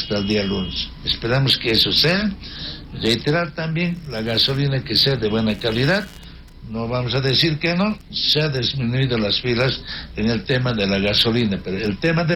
hasta el día lunes. Esperamos que eso sea. Reiterar también la gasolina que sea de buena calidad. No vamos a decir que no, se ha disminuido las filas en el tema de la gasolina, pero el tema de